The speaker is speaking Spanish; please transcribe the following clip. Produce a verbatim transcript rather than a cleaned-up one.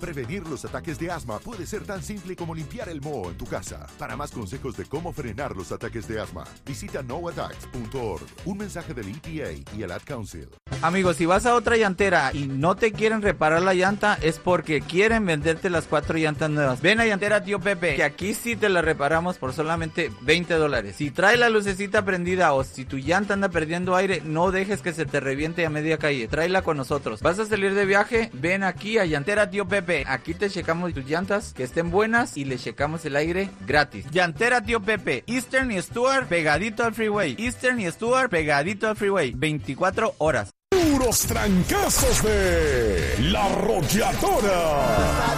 Prevenir los ataques de asma puede ser tan simple como limpiar el moho en tu casa. Para más consejos de cómo frenar los ataques de asma, visita no attacks punto org. Un mensaje del E P A y el Ad Council. Amigos, si vas a otra llantera y no te quieren reparar la llanta, es porque quieren venderte las cuatro llantas nuevas. Ven a Llantera Tío Pepe, que aquí sí te la reparamos por solamente veinte dólares. Si trae la lucecita prendida o si tu llanta anda perdiendo aire, no dejes que se te reviente a media calle. Tráela con nosotros. ¿Vas a salir de viaje? Ven aquí a Llantera Tío Pepe. Aquí te checamos tus llantas que estén buenas y le checamos el aire gratis. Llantera Tío Pepe, Eastern y Stuart pegadito al freeway. Eastern y Stuart pegadito al freeway. veinticuatro horas. Puros trancazos de La Rockeadora.